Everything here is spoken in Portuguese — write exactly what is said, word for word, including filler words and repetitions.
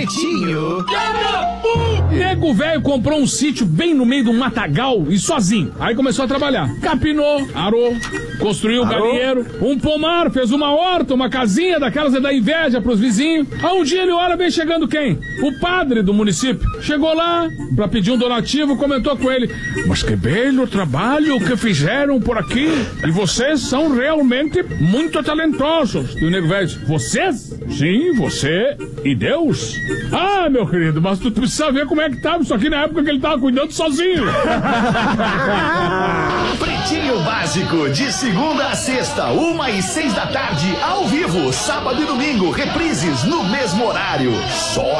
Pretinho. Nego velho comprou um sítio bem no meio do matagal e sozinho. Aí começou a trabalhar. Capinou, arou, construiu um galinheiro, um pomar, fez uma horta, uma casinha daquelas é da inveja pros vizinhos. Aí um dia ele olha, vem chegando quem? O padre do município. Chegou lá pra pedir um donativo, comentou com ele: mas que belo trabalho que fizeram por aqui. E vocês são realmente muito talentosos. E o nego velho disse: vocês? Sim, você e Deus. Ah, meu querido, mas tu precisa ver como é que tava isso aqui na época que ele tava cuidando sozinho. Pretinho Básico, de segunda a sexta, uma e seis da tarde, ao vivo, sábado e domingo, reprises no mesmo horário. Só